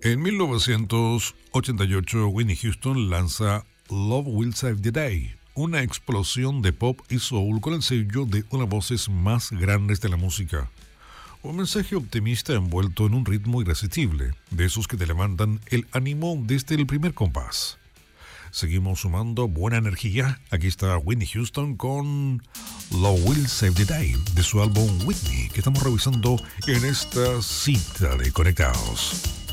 En 1988, Whitney Houston lanza Love Will Save the Day, una explosión de pop y soul con el sello de una de las voces más grandes de la música. Un mensaje optimista envuelto en un ritmo irresistible, de esos que te levantan el ánimo desde el primer compás. Seguimos sumando buena energía. Aquí está Whitney Houston con Love Will Save the Day, de su álbum Whitney, que estamos revisando en esta cita de Conectados.